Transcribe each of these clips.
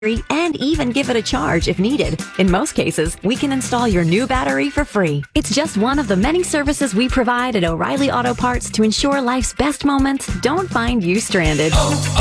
and even give it a charge if needed. In most cases, we can install your new battery for free. It's just one of the many services we provide at O'Reilly Auto Parts to ensure life's best moments don't find you stranded.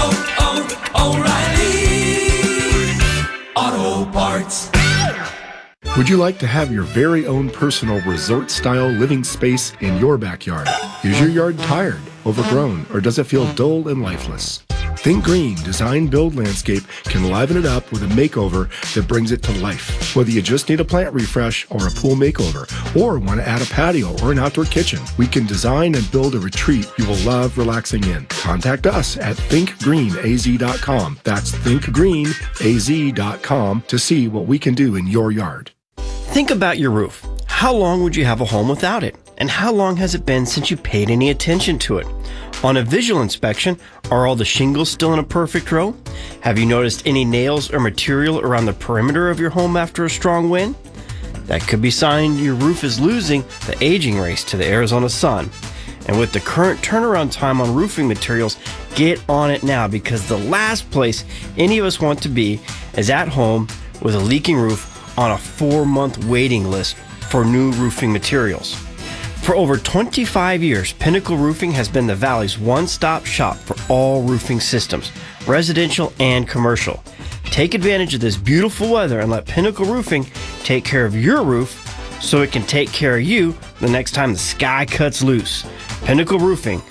O'Reilly Auto Parts. Would you like to have your very own personal resort-style living space in your backyard? Is your yard tired, overgrown, or does it feel dull and lifeless? Think Green Design Build Landscape can liven it up with a makeover that brings it to life. Whether you just need a plant refresh or a pool makeover, or want to add a patio or an outdoor kitchen, we can design and build a retreat you will love relaxing in. Contact us at thinkgreenaz.com. That's thinkgreenaz.com to see what we can do in your yard. Think about your roof. How long would you have a home without it? And how long has it been since you paid any attention to it? On a visual inspection, are all the shingles still in a perfect row? Have you noticed any nails or material around the perimeter of your home after a strong wind? That could be a sign your roof is losing the aging race to the Arizona sun. And with the current turnaround time on roofing materials, get on it now, because the last place any of us want to be is at home with a leaking roof on a 4-month waiting list for new roofing materials. For over 25 years, Pinnacle Roofing has been the Valley's one-stop shop for all roofing systems, residential and commercial. Take advantage of this beautiful weather and let Pinnacle Roofing take care of your roof so it can take care of you the next time the sky cuts loose. Pinnacle Roofing,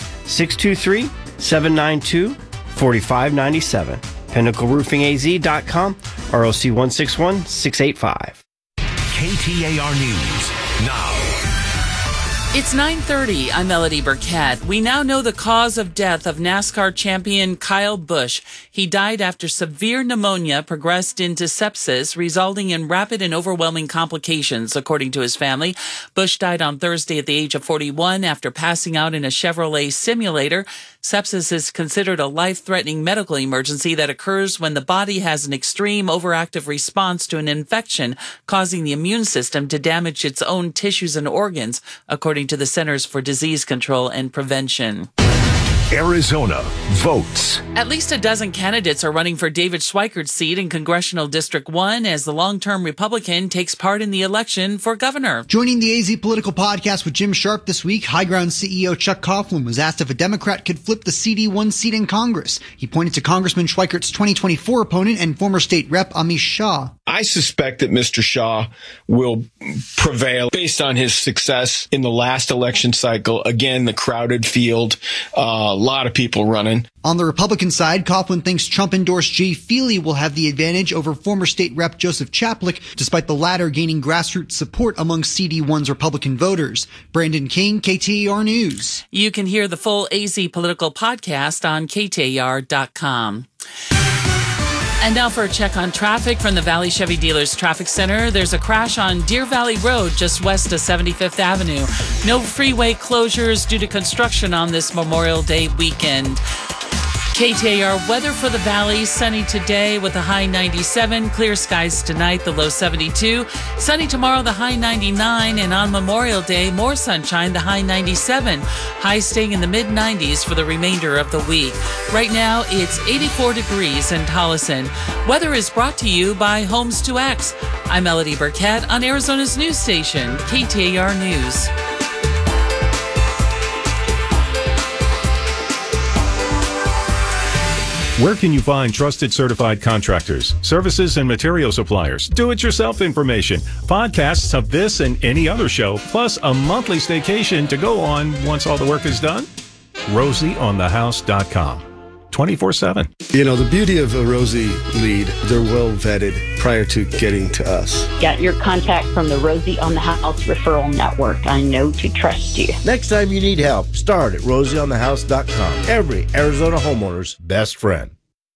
623-792-4597. PinnacleRoofingAZ.com, ROC 161685. KTAR News now. It's 9:30. I'm Melody Burkett. We now know the cause of death of NASCAR champion Kyle Busch. He died after severe pneumonia progressed into sepsis, resulting in rapid and overwhelming complications, according to his family. Busch died on Thursday at the age of 41 after passing out in a Chevrolet simulator. Sepsis is considered a life-threatening medical emergency that occurs when the body has an extreme overactive response to an infection, causing the immune system to damage its own tissues and organs, according to the Centers for Disease Control and Prevention. Arizona votes. At least a dozen candidates are running for David Schweikert's seat in Congressional District 1 as the long-term Republican takes part in the election for governor. Joining the AZ Political Podcast with Jim Sharp this week, High Ground CEO Chuck Coughlin was asked if a Democrat could flip the CD1 seat in Congress. He pointed to Congressman Schweikert's 2024 opponent and former state rep Amish Shah. I suspect that Mr. Shah will prevail based on his success in the last election cycle. Again, the crowded field, a lot of people running. On the Republican side, Coughlin thinks Trump-endorsed Jay Feely will have the advantage over former state rep Joseph Chaplik, despite the latter gaining grassroots support among CD1's Republican voters. Brandon King, KTAR News. You can hear the full AZ Political Podcast on KTAR.com. And now for a check on traffic from the Valley Chevy Dealers Traffic Center. There's a crash on Deer Valley Road just west of 75th Avenue. No freeway closures due to construction on this Memorial Day weekend. KTAR weather for the Valley. Sunny today with a high 97. Clear skies tonight, the low 72. Sunny tomorrow, the high 99. And on Memorial Day, more sunshine, the high 97. High staying in the mid-90s for the remainder of the week. Right now, it's 84 degrees in Tolleson. Weather is brought to you by Homes 2X. I'm Melody Burkett on Arizona's news station, KTAR News. Where can you find trusted certified contractors, services and material suppliers, do-it-yourself information, podcasts of this and any other show, plus a monthly staycation to go on once all the work is done? RosieOnTheHouse.com. 24/7. You know, the beauty of a Rosie lead, they're well vetted prior to getting to us. Got your contact from the Rosie on the House referral network. I know to trust you. Next time you need help, start at RosieOnTheHouse.com. Every Arizona homeowner's best friend.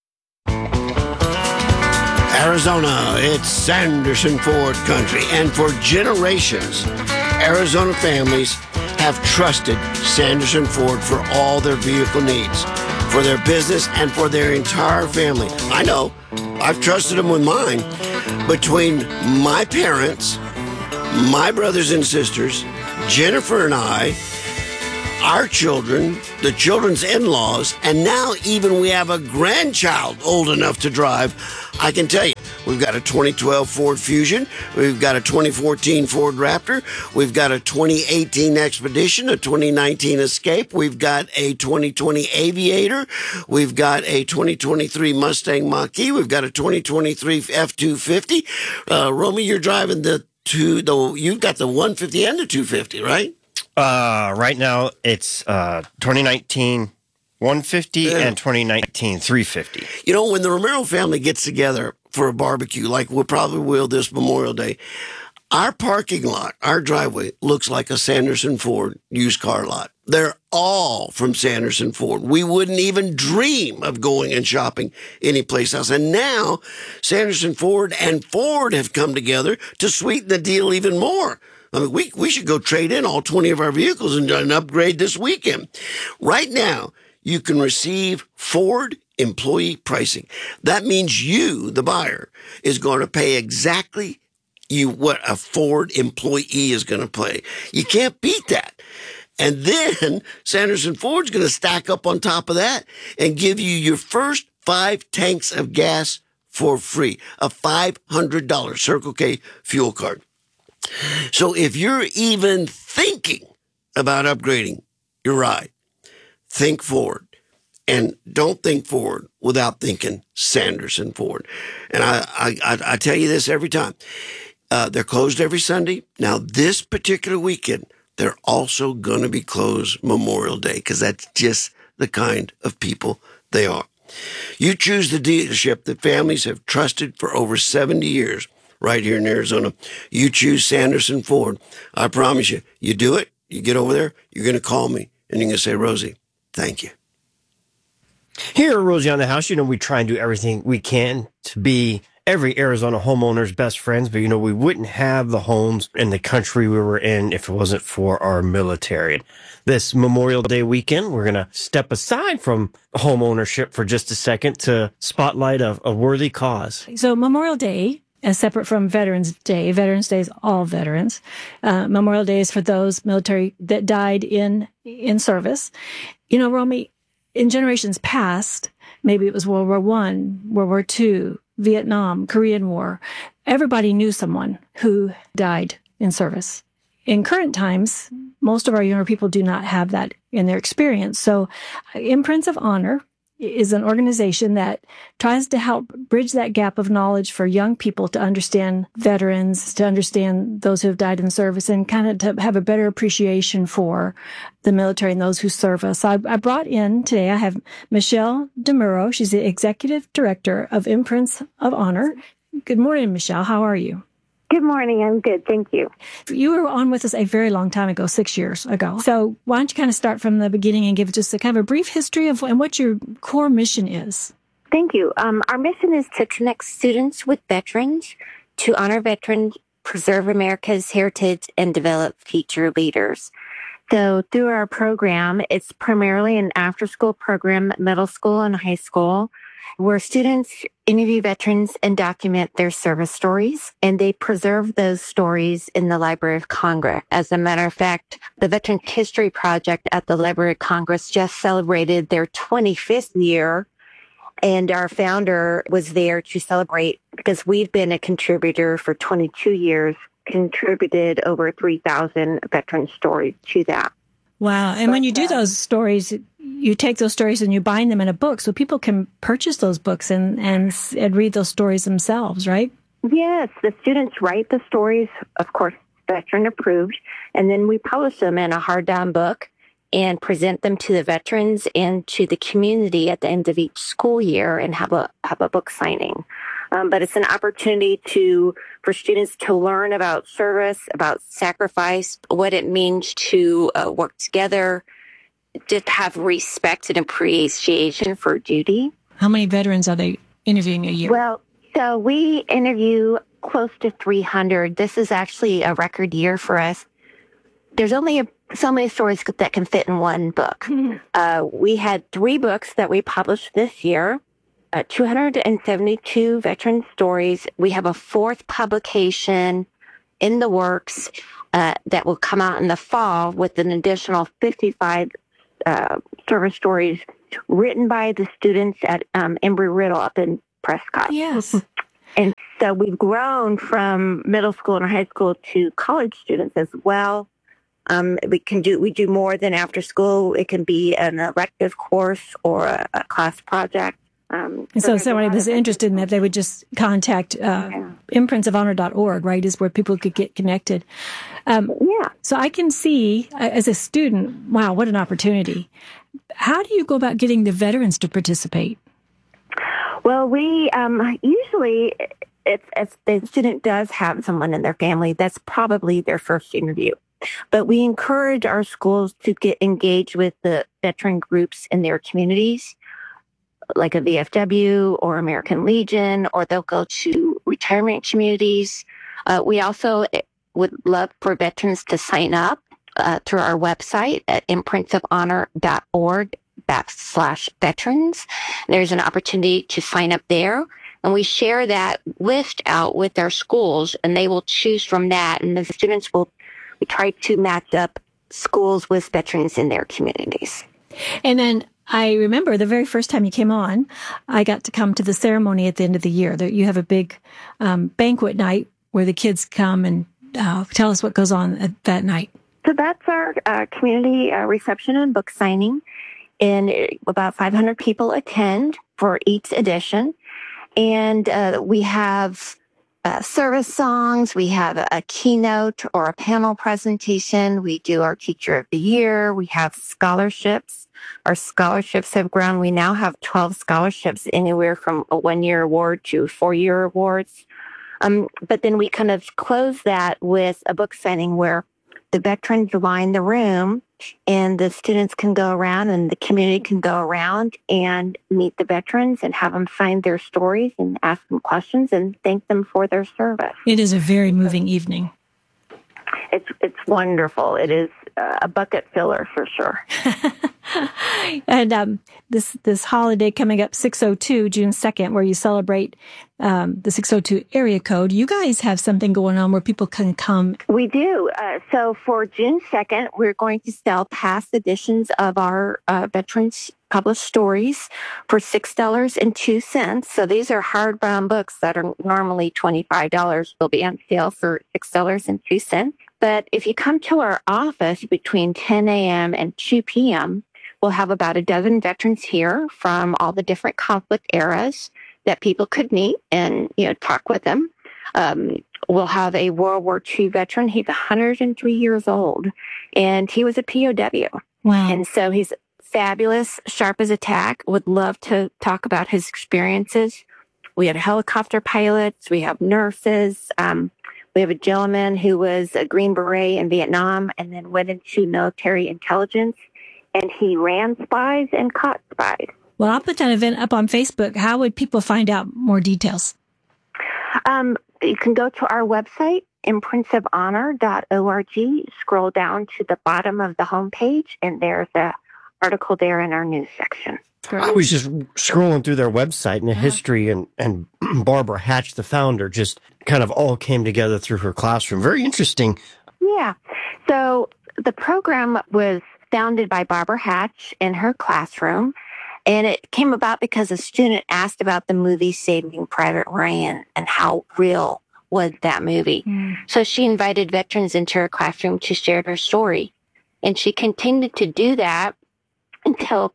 Arizona, it's Sanderson Ford country, and for generations, Arizona families have trusted Sanderson Ford for all their vehicle needs, for their business and for their entire family. I know, I've trusted them with mine. Between my parents, my brothers and sisters, Jennifer and I our children, the children's in-laws, and now even we have a grandchild old enough to drive. I can tell you, we've got a 2012 Ford Fusion. We've got a 2014 Ford Raptor. We've got a 2018 Expedition, a 2019 Escape. We've got a 2020 Aviator. We've got a 2023 Mustang Mach-E. We've got a 2023 F-250. Romy, you're driving you've got the 150 and the 250, right? Right now it's 2019 150 and 2019 350. You know, when the Romero family gets together for a barbecue, like we probably will this Memorial Day, our parking lot, our driveway, looks like a Sanderson Ford used car lot. They're all from Sanderson Ford. We wouldn't even dream of going and shopping anyplace else. And now Sanderson Ford and Ford have come together to sweeten the deal even more. I mean, we should go trade in all 20 of our vehicles and upgrade this weekend. Right now, you can receive Ford employee pricing. That means you, the buyer, is going to pay exactly what a Ford employee is going to pay. You can't beat that. And then Sanderson Ford's going to stack up on top of that and give you your first 5 tanks of gas for free, a $500 Circle K fuel card. So if you're even thinking about upgrading your ride, think Ford. And don't think Ford without thinking Sanderson Ford. And I tell you this every time. They're closed every Sunday. Now, this particular weekend, they're also going to be closed Memorial Day because that's just the kind of people they are. You choose the dealership that families have trusted for over 70 years right here in Arizona. You choose Sanderson Ford. I promise you, you do it, you get over there, you're going to call me, and you're going to say, Rosie, thank you. Here at Rosie on the House, we try and do everything we can to be every Arizona homeowner's best friends, but we wouldn't have the homes in the country we were in if it wasn't for our military. This Memorial Day weekend, we're going to step aside from home ownership for just a second to spotlight a worthy cause. So Memorial Day, as separate from Veterans Day is all veterans. Memorial Day is for those military that died in service. Romy, in generations past, maybe it was World War I, World War II, Vietnam, Korean War. Everybody knew someone who died in service. In current times, most of our younger people do not have that in their experience. So Imprints of Honor is an organization that tries to help bridge that gap of knowledge for young people to understand veterans, to understand those who have died in service, and kind of to have a better appreciation for the military and those who serve us. So I brought in today, I have Michelle DeMuro. She's the Executive Director of Imprints of Honor. Good morning, Michelle. How are you? Good morning. I'm good. Thank you. You were on with us a very long time ago, 6 years ago. So why don't you kind of start from the beginning and give just a kind of a brief history of and what your core mission is? Thank you. Our mission is to connect students with veterans, to honor veterans, preserve America's heritage, and develop future leaders. So through our program, it's primarily an after-school program at middle school and high school, where students interview veterans and document their service stories, and they preserve those stories in the Library of Congress. As a matter of fact, the Veterans History Project at the Library of Congress just celebrated their 25th year, and our founder was there to celebrate because we've been a contributor for 22 years, contributed over 3,000 veteran stories to that. Wow. And when you do those stories, you take those stories and you bind them in a book so people can purchase those books and read those stories themselves, right? Yes. The students write the stories, of course, veteran approved, and then we publish them in a hardbound book and present them to the veterans and to the community at the end of each school year and have a book signing. But it's an opportunity for students to learn about service, about sacrifice, what it means to work together, just have respect and appreciation for duty. How many veterans are they interviewing a year? Well, so we interview close to 300. This is actually a record year for us. There's only so many stories that can fit in one book. We had 3 books that we published this year. 272 veteran stories. We have a 4th publication in the works. that will come out in the fall with an additional 55 service stories written by the students at Embry-Riddle up in Prescott. Yes. And so we've grown from middle school and high school to college students as well. We do more than after school. It can be an elective course or a class project. And so if somebody was interested in that, they would just contact imprintsofhonor.org, right, is where people could get connected. So I can see, as a student, wow, what an opportunity. How do you go about getting the veterans to participate? Well, we usually, if the student does have someone in their family, that's probably their first interview. But we encourage our schools to get engaged with the veteran groups in their communities, like a VFW or American Legion, or they'll go to retirement communities. We also would love for veterans to sign up through our website at imprintsofhonor.org/veterans. There's an opportunity to sign up there. And we share that list out with our schools, and they will choose from that. And the students we try to match up schools with veterans in their communities. And then I remember the very first time you came on, I got to come to the ceremony at the end of the year. You have a big banquet night where the kids come and tell us what goes on at that night. So that's our community reception and book signing. And about 500 people attend for each edition. And we have service songs. We have a keynote or a panel presentation. We do our Teacher of the Year. We have scholarships. Our scholarships have grown. We now have 12 scholarships, anywhere from a 1-year award to 4-year awards. But then we kind of close that with a book signing where the veterans line the room and the students can go around and the community can go around and meet the veterans and have them sign their stories and ask them questions and thank them for their service. It is a very moving evening. It's wonderful. It is a bucket filler for sure. And this holiday coming up, 602, June 2nd, where you celebrate the 602 area code, you guys have something going on where people can come. We do. So for June 2nd, we're going to sell past editions of our veterans published stories for $6.02. So these are hardbound books that are normally $25. They'll be on sale for $6.02. But if you come to our office between 10 a.m. and 2 p.m., we'll have about a dozen veterans here from all the different conflict eras that people could meet and, talk with them. We'll have a World War II veteran. He's 103 years old, and he was a POW. Wow. And so he's fabulous, sharp as a tack, would love to talk about his experiences. We have helicopter pilots. We have nurses. We have a gentleman who was a Green Beret in Vietnam and then went into military intelligence, and he ran spies and caught spies. Well, I'll put that event up on Facebook. How would people find out more details? You can go to our website, imprintsofhonor.org, scroll down to the bottom of the homepage, and there's an article there in our news section. I was just scrolling through their website, and the history and Barbara Hatch, the founder, just kind of all came together through her classroom. Very interesting. Yeah. So the program was founded by Barbara Hatch in her classroom, and it came about because a student asked about the movie Saving Private Ryan and how real was that movie. So she invited veterans into her classroom to share their story. And she continued to do that until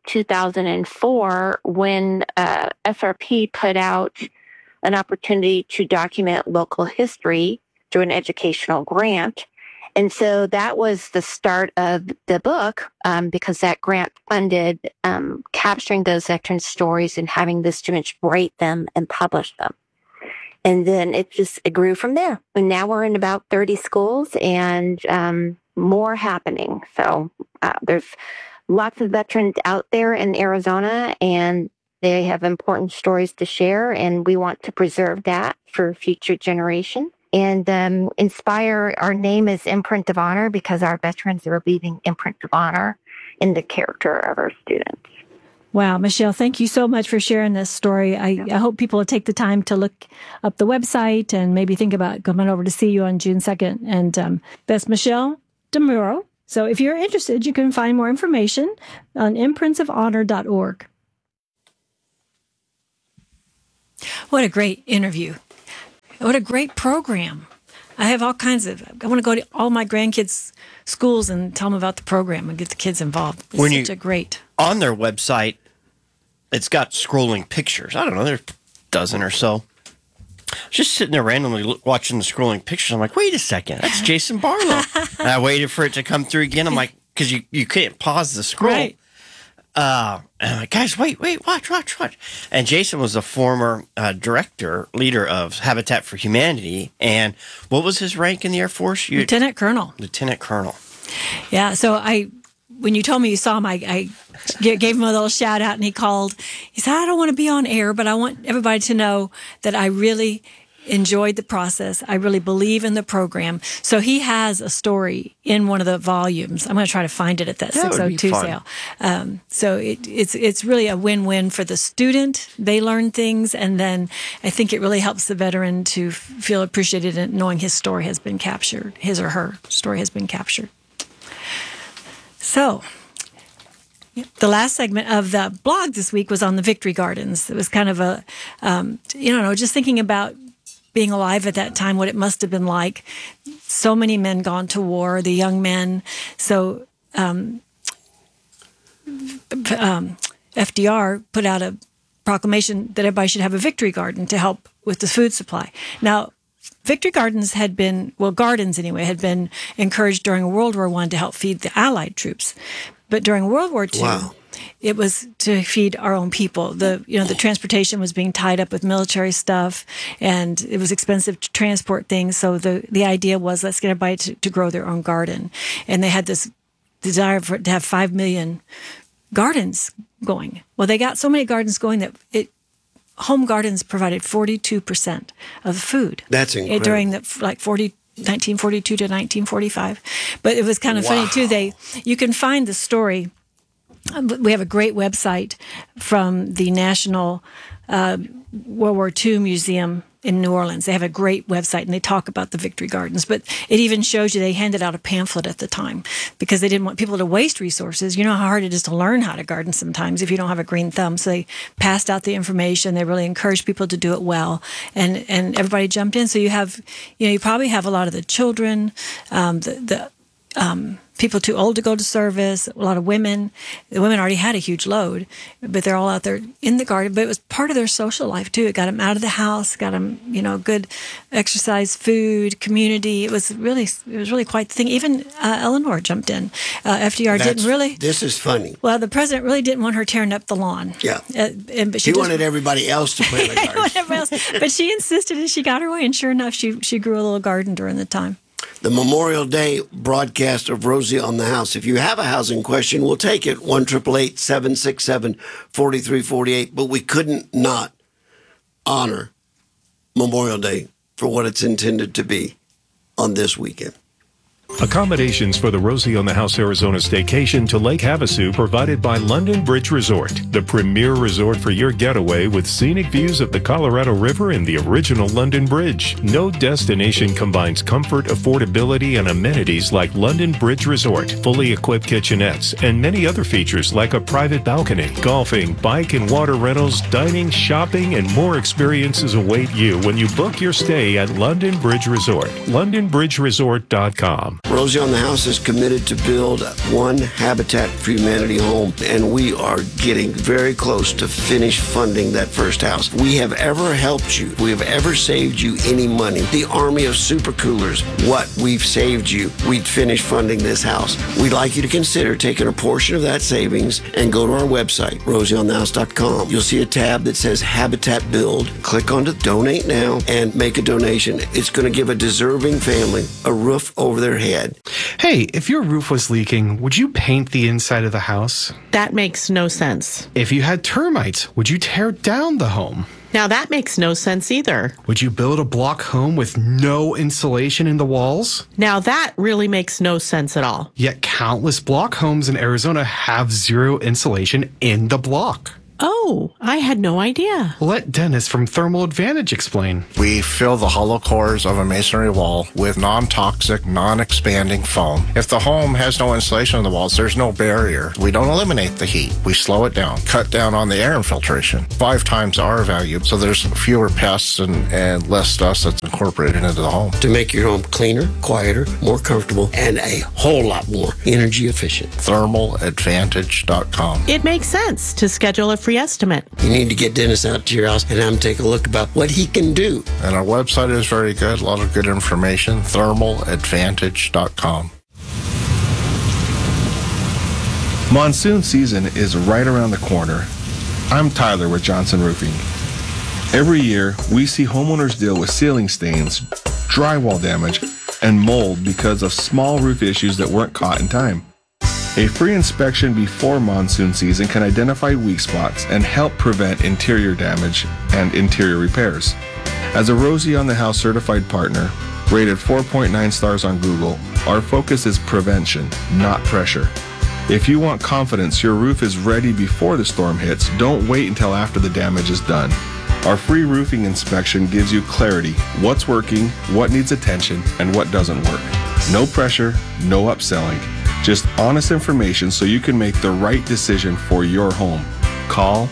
2004, when SRP put out an opportunity to document local history through an educational grant. And so that was the start of the book, because that grant funded capturing those veteran stories and having the students write them and publish them. And then it grew from there. And now we're in about 30 schools and more happening. So there's lots of veterans out there in Arizona, and they have important stories to share, and we want to preserve that for future generations. And inspire, our name is Imprint of Honor because our veterans are leaving Imprint of Honor in the character of our students. Wow, Michelle, thank you so much for sharing this story. I hope people will take the time to look up the website and maybe think about coming over to see you on June 2nd. And that's Michelle DeMuro. So if you're interested, you can find more information on imprintsofhonor.org. What a great interview. What a great program. I have all kinds of, I want to go to all my grandkids' schools and tell them about the program and get the kids involved. It's such a great. On their website, it's got scrolling pictures. I don't know, there's a dozen or so. Just sitting there randomly watching the scrolling pictures. I'm like, wait a second, that's Jason Barlow. And I waited for it to come through again. I'm like, because you can't pause the scroll. Right. And I'm like, guys, wait, watch. And Jason was a former leader of Habitat for Humanity. And what was his rank in the Air Force? Lieutenant Colonel. Lieutenant Colonel. Yeah, so when you told me you saw him, I gave him a little shout out, and he called. He said, I don't want to be on air, but I want everybody to know that I really enjoyed the process. I really believe in the program. So he has a story in one of the volumes. I'm going to try to find it at that 602 sale. So it's really a win-win for the student. They learn things, and then I think it really helps the veteran to feel appreciated in knowing his story has been captured, his or her story has been captured. So the last segment of the blog this week was on the Victory Gardens. It was kind of a, just thinking about being alive at that time, what it must have been like. So many men gone to war, the young men. So FDR put out a proclamation that everybody should have a Victory Garden to help with the food supply. Now, Victory Gardens gardens anyway, had been encouraged during World War I to help feed the Allied troops. But during World War II, it was to feed our own people. The transportation was being tied up with military stuff, and it was expensive to transport things. So the idea was, let's get everybody to grow their own garden. And they had this desire to have 5 million gardens going. Well, they got so many gardens going that home gardens provided 42% of the food. That's incredible. During 1942 to 1945. But it was kind of funny too. You can find the story. We have a great website from the National World War II Museum in New Orleans. They have a great website, and they talk about the Victory Gardens. But it even shows you they handed out a pamphlet at the time because they didn't want people to waste resources. You know how hard it is to learn how to garden sometimes if you don't have a green thumb. So they passed out the information. They really encouraged people to do it well, and everybody jumped in. So you probably have a lot of the children, people too old to go to service, a lot of women. The women already had a huge load, but they're all out there in the garden. But it was part of their social life too. It got them out of the house, got them, good exercise, food, community. It was really quite the thing. Even Eleanor jumped in. FDR didn't really. This is funny. Well, the president really didn't want her tearing up the lawn. Yeah. But he wanted everybody else to plant a garden. But she insisted, and she got her way. And sure enough, she grew a little garden during the time. The Memorial Day broadcast of Rosie on the House. If you have a housing question, we'll take it. 1-888-767-4348. But we couldn't not honor Memorial Day for what it's intended to be on this weekend. Accommodations for the Rosie on the House Arizona staycation to Lake Havasu provided by London Bridge Resort, the premier resort for your getaway with scenic views of the Colorado River and the original London Bridge. No destination combines comfort, affordability, and amenities like London Bridge Resort, fully equipped kitchenettes, and many other features like a private balcony. Golfing, bike and water rentals, dining, shopping, and more experiences await you when you book your stay at London Bridge Resort. LondonBridgeResort.com. Rosie on the House is committed to build one Habitat for Humanity home, and we are getting very close to finish funding that first house. We have ever helped you. We have ever saved you any money. The army of super coolers, what we've saved you. We'd finish funding this house. We'd like you to consider taking a portion of that savings and go to our website, rosieonthehouse.com. You'll see a tab that says Habitat Build. Click on to Donate Now and make a donation. It's going to give a deserving family a roof over their head. Hey, if your roof was leaking, would you paint the inside of the house? That makes no sense. If you had termites, would you tear down the home? Now that makes no sense either. Would you build a block home with no insulation in the walls? Now that really makes no sense at all. Yet countless block homes in Arizona have zero insulation in the block. Oh, I had no idea. Let Dennis from Thermal Advantage explain. We fill the hollow cores of a masonry wall with non-toxic, non-expanding foam. If the home has no insulation in the walls, there's no barrier. We don't eliminate the heat. We slow it down, cut down on the air infiltration. 5 times our value, so there's fewer pests and less dust that's incorporated into the home. To make your home cleaner, quieter, more comfortable, and a whole lot more energy efficient. ThermalAdvantage.com. It makes sense to schedule a free estimate. You need to get Dennis out to your house and have him take a look about what he can do. And our website is very good. A lot of good information. ThermalAdvantage.com. Monsoon season is right around the corner. I'm Tyler with Johnson Roofing. Every year, we see homeowners deal with ceiling stains, drywall damage, and mold because of small roof issues that weren't caught in time. A free inspection before monsoon season can identify weak spots and help prevent interior damage and interior repairs. As a Rosie on the House certified partner, rated 4.9 stars on Google, our focus is prevention, not pressure. If you want confidence your roof is ready before the storm hits, don't wait until after the damage is done. Our free roofing inspection gives you clarity, what's working, what needs attention, and what doesn't work. No pressure, no upselling. Just honest information so you can make the right decision for your home. Call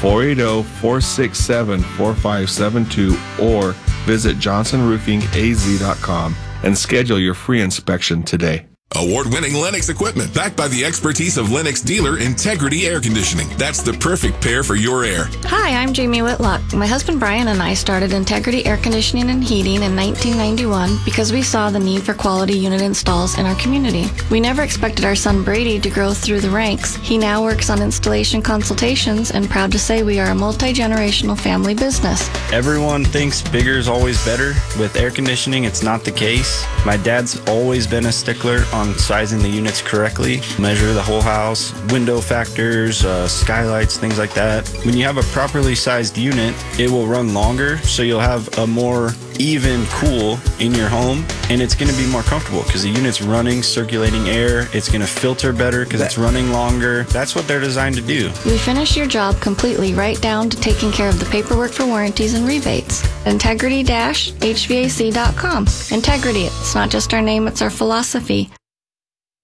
480-467-4572 or visit johnsonroofingaz.com and schedule your free inspection today. Award-winning Lennox equipment backed by the expertise of Lennox dealer Integrity Air Conditioning. That's the perfect pair for your air. Hi, I'm Jamie Whitlock. My husband Brian and I started Integrity Air Conditioning and Heating in 1991 because we saw the need for quality unit installs in our community. We never expected our son Brady to grow through the ranks. He now works on installation consultations and proud to say we are a multi-generational family business. Everyone thinks bigger is always better. With air conditioning, it's not the case. My dad's always been a stickler on sizing the units correctly, measure the whole house, window factors, skylights, things like that. When you have a properly sized unit, it will run longer, so you'll have a more even cool in your home, and it's going to be more comfortable because the unit's running, circulating air. It's going to filter better because it's running longer. That's what they're designed to do. We finish your job completely, right down to taking care of the paperwork for warranties and rebates. Integrity-HVAC.com. Integrity, it's not just our name, it's our philosophy.